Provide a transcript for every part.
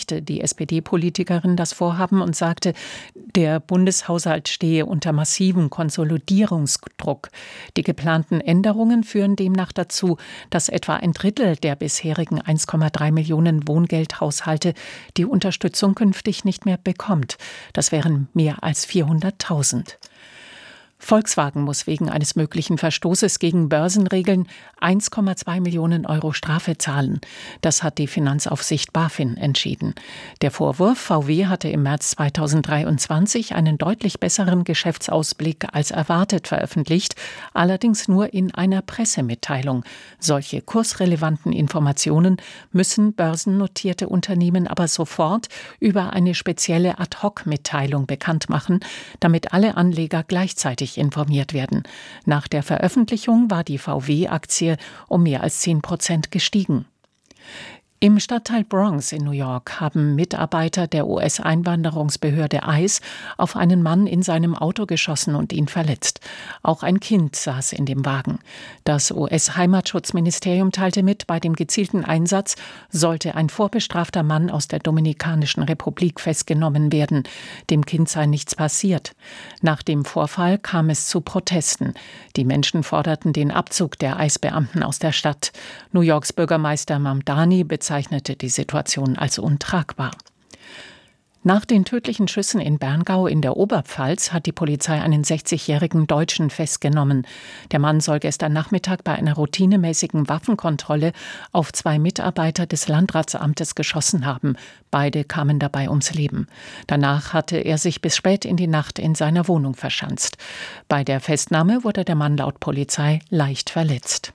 bestätigte die SPD-Politikerin das Vorhaben und sagte, der Bundeshaushalt stehe unter massivem Konsolidierungsdruck. Die geplanten Änderungen führen demnach dazu, dass etwa ein Drittel der bisherigen 1,3 Millionen Wohngeldhaushalte die Unterstützung künftig nicht mehr bekommt. Das wären mehr als 400.000. Volkswagen muss wegen eines möglichen Verstoßes gegen Börsenregeln 1,2 Millionen Euro Strafe zahlen. Das hat die Finanzaufsicht BaFin entschieden. Der Vorwurf, VW hatte im März 2023 einen deutlich besseren Geschäftsausblick als erwartet veröffentlicht, allerdings nur in einer Pressemitteilung. Solche kursrelevanten Informationen müssen börsennotierte Unternehmen aber sofort über eine spezielle Ad-hoc-Mitteilung bekannt machen, damit alle Anleger gleichzeitig informiert werden. Nach der Veröffentlichung war die VW-Aktie um mehr als 10% gestiegen. Im Stadtteil Bronx in New York haben Mitarbeiter der US-Einwanderungsbehörde ICE auf einen Mann in seinem Auto geschossen und ihn verletzt. Auch ein Kind saß in dem Wagen. Das US-Heimatschutzministerium teilte mit, bei dem gezielten Einsatz sollte ein vorbestrafter Mann aus der Dominikanischen Republik festgenommen werden. Dem Kind sei nichts passiert. Nach dem Vorfall kam es zu Protesten. Die Menschen forderten den Abzug der ICE-Beamten aus der Stadt. New Yorks Bürgermeister Mamdani bezeichnete die Situation als untragbar. Nach den tödlichen Schüssen in Berngau in der Oberpfalz hat die Polizei einen 60-jährigen Deutschen festgenommen. Der Mann soll gestern Nachmittag bei einer routinemäßigen Waffenkontrolle auf 2 Mitarbeiter des Landratsamtes geschossen haben. Beide kamen dabei ums Leben. Danach hatte er sich bis spät in die Nacht in seiner Wohnung verschanzt. Bei der Festnahme wurde der Mann laut Polizei leicht verletzt.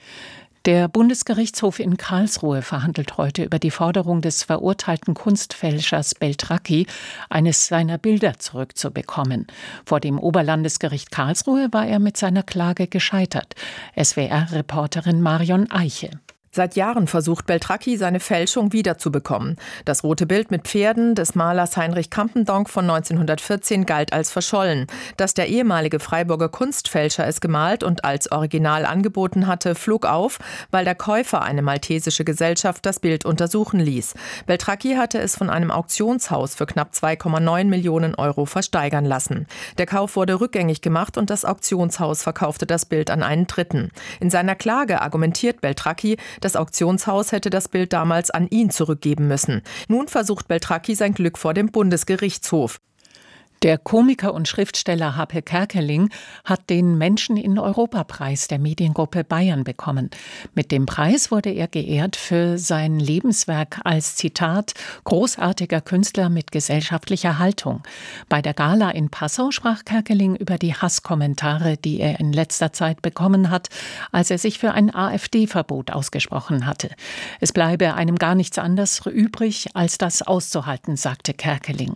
Der Bundesgerichtshof in Karlsruhe verhandelt heute über die Forderung des verurteilten Kunstfälschers Beltracchi, eines seiner Bilder zurückzubekommen. Vor dem Oberlandesgericht Karlsruhe war er mit seiner Klage gescheitert. SWR-Reporterin Marion Eiche. Seit Jahren versucht Beltracchi, seine Fälschung wiederzubekommen. Das rote Bild mit Pferden des Malers Heinrich Campendonck von 1914 galt als verschollen. Dass der ehemalige Freiburger Kunstfälscher es gemalt und als Original angeboten hatte, flog auf, weil der Käufer, eine maltesische Gesellschaft, das Bild untersuchen ließ. Beltracchi hatte es von einem Auktionshaus für knapp 2,9 Millionen Euro versteigern lassen. Der Kauf wurde rückgängig gemacht und das Auktionshaus verkaufte das Bild an einen Dritten. In seiner Klage argumentiert Beltracchi, das Auktionshaus hätte das Bild damals an ihn zurückgeben müssen. Nun versucht Beltracchi sein Glück vor dem Bundesgerichtshof. Der Komiker und Schriftsteller Happe Kerkeling hat den Menschen-in-Europa-Preis der Mediengruppe Bayern bekommen. Mit dem Preis wurde er geehrt für sein Lebenswerk als, Zitat, großartiger Künstler mit gesellschaftlicher Haltung. Bei der Gala in Passau sprach Kerkeling über die Hasskommentare, die er in letzter Zeit bekommen hat, als er sich für ein AfD-Verbot ausgesprochen hatte. Es bleibe einem gar nichts anderes übrig, als das auszuhalten, sagte Kerkeling.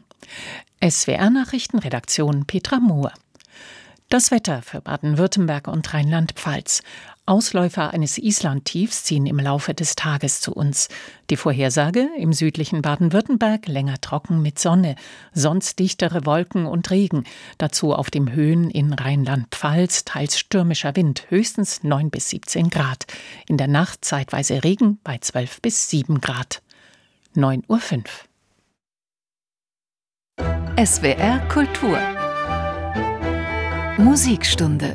SWR-Nachrichtenredaktion Petra Mohr. Das Wetter für Baden-Württemberg und Rheinland-Pfalz. Ausläufer eines Islandtiefs ziehen im Laufe des Tages zu uns. Die Vorhersage: im südlichen Baden-Württemberg länger trocken mit Sonne, sonst dichtere Wolken und Regen. Dazu auf den Höhen in Rheinland-Pfalz teils stürmischer Wind, höchstens 9 bis 17 Grad. In der Nacht zeitweise Regen bei 12 bis 7 Grad. 9:05 Uhr. SWR Kultur Musikstunde.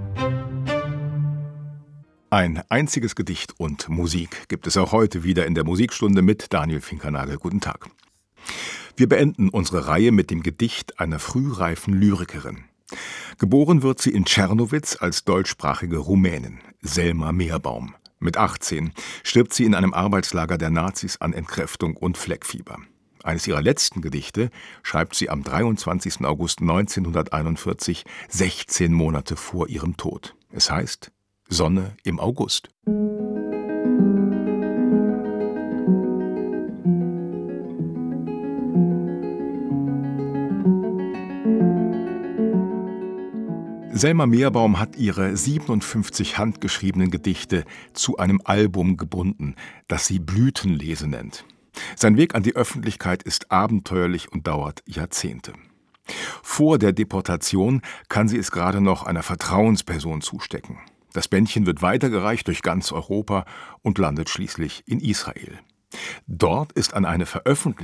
Ein einziges Gedicht und Musik gibt es auch heute wieder in der Musikstunde mit Daniel Finkernagel. Guten Tag. Wir beenden unsere Reihe mit dem Gedicht einer frühreifen Lyrikerin. Geboren wird sie in Czernowitz als deutschsprachige Rumänin, Selma Meerbaum. Mit 18 stirbt sie in einem Arbeitslager der Nazis an Entkräftung und Fleckfieber. Eines ihrer letzten Gedichte schreibt sie am 23. August 1941, 16 Monate vor ihrem Tod. Es heißt Sonne im August. Selma Meerbaum hat ihre 57 handgeschriebenen Gedichte zu einem Album gebunden, das sie Blütenlese nennt. Sein Weg an die Öffentlichkeit ist abenteuerlich und dauert Jahrzehnte. Vor der Deportation kann sie es gerade noch einer Vertrauensperson zustecken. Das Bändchen wird weitergereicht durch ganz Europa und landet schließlich in Israel. Dort ist an eine Veröffentlichung